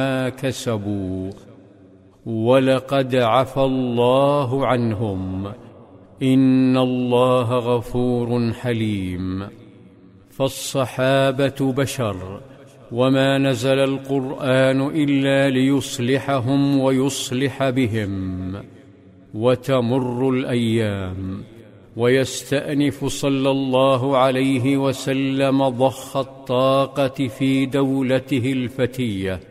ما كسبوا، ولقد عفى الله عنهم، إن الله غفور حليم. فالصحابة بشر، وما نزل القرآن إلا ليصلحهم ويصلح بهم. وتمر الأيام، ويستأنف صلى الله عليه وسلم ضخ الطاقة في دولته الفتية،